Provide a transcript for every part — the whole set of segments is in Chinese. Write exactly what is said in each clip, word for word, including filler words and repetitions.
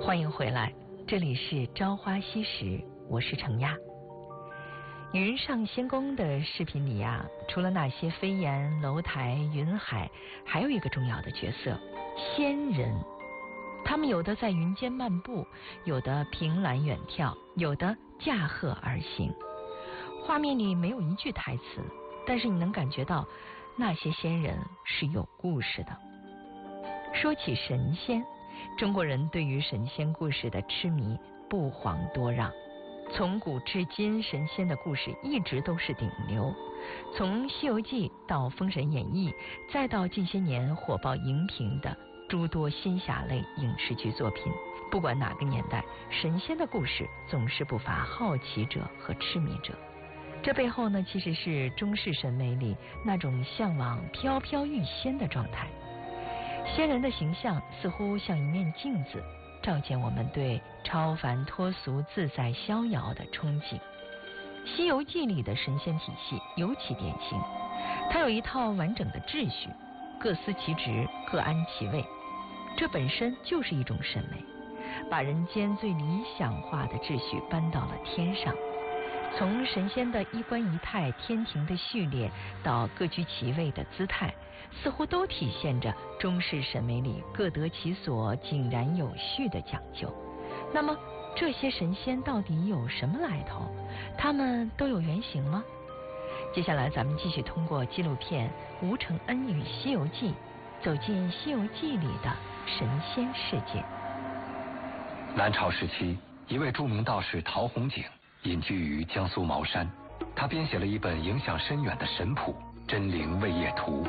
欢迎回来，这里是朝花夕拾，我是程亚。云上仙宫的视频里啊，除了那些飞檐楼台云海，还有一个重要的角色——仙人。他们有的在云间漫步，有的凭栏远眺，有的驾鹤而行。画面里没有一句台词，但是你能感觉到那些仙人是有故事的。说起神仙，中国人对于神仙故事的痴迷不遑多让，从古至今，神仙的故事一直都是顶流。从《西游记》到《封神演义》，再到近些年火爆荧屏的诸多仙侠类影视剧作品，不管哪个年代，神仙的故事总是不乏好奇者和痴迷者。这背后呢，其实是中式审美里那种向往飘飘欲仙的状态。仙人的形象似乎像一面镜子，照见我们对超凡脱俗、自在逍遥的憧憬。《西游记》里的神仙体系尤其典型，它有一套完整的秩序，各司其职，各安其位，这本身就是一种审美，把人间最理想化的秩序搬到了天上。从神仙的衣冠仪态、天庭的序列，到各居其位的姿态，似乎都体现着中式审美里各得其所、井然有序的讲究。那么这些神仙到底有什么来头？他们都有原型吗？接下来咱们继续通过纪录片《吴承恩与西游记》，走进《西游记》里的神仙世界。 南朝时期，一位著名道士陶弘景隐居于江苏茅山，他编写了一本影响深远的神谱《真灵位业图》。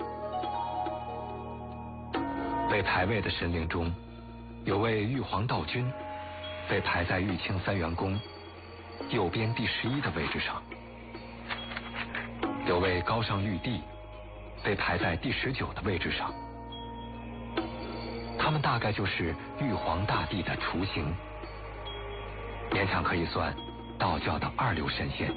被排位的神灵中，有位玉皇道君，被排在玉清三元宫右边第十一的位置上；有位高尚玉帝，被排在第十九的位置上。他们大概就是玉皇大帝的雏形，勉强可以算道教的二流神仙。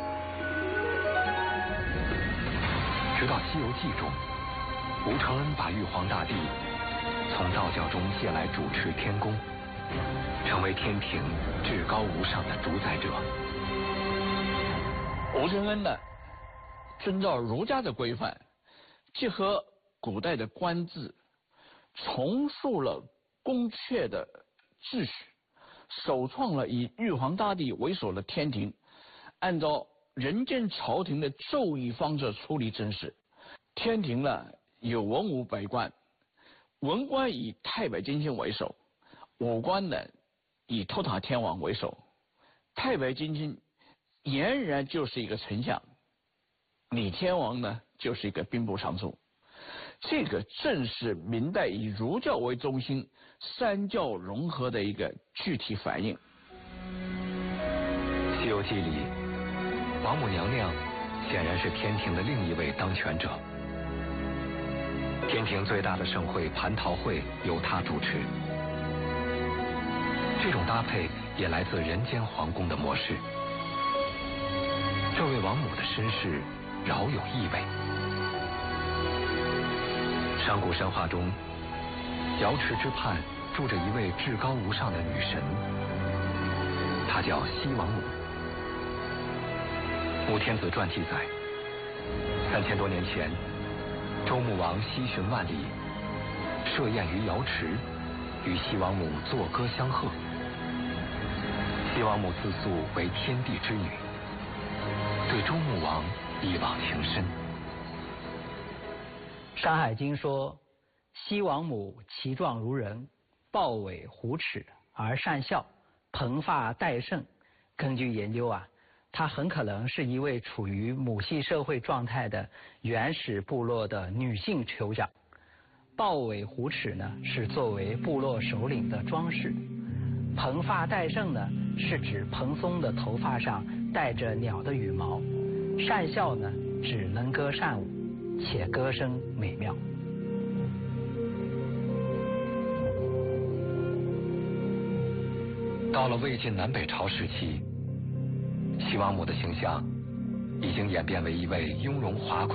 直到《西游记》中，吴承恩把玉皇大帝从道教中借来主持天宫，成为天庭至高无上的主宰者。 吴承恩呢，遵照儒家的规范，结合古代的官制，重塑了宫阙的秩序，首创了以玉皇大帝为首的天庭，按照人间朝廷的奏议方式处理政事。天庭呢有文武百官，文官以太白金星为首，武官呢以托塔天王为首。太白金星俨然就是一个丞相，李天王呢就是一个兵部尚书。这个正是明代以儒教为中心，三教融合的一个具体反应。 《西游记》里，王母娘娘显然是天庭的另一位当权者。天庭最大的盛会蟠桃会由她主持，这种搭配也来自人间皇宫的模式。这位王母的身世饶有意味。上古神话中，瑶池之畔住着一位至高无上的女神，她叫西王母。《穆天子传》记载，三千多年前，周穆王西巡万里，设宴于瑶池，与西王母作歌相贺。西王母自诉为天地之女，对周穆王一往情深。 《山海经》说，西王母其状如人，豹尾虎齿而善笑，蓬发戴胜。根据研究啊，她很可能是一位处于母系社会状态的原始部落的女性酋长。豹尾虎齿呢，是作为部落首领的装饰；蓬发戴胜呢，是指蓬松的头发上带着鸟的羽毛；善笑呢，指能歌善舞，且歌声美妙。 到了魏晋南北朝时期，西王母的形象已经演变为一位雍容华贵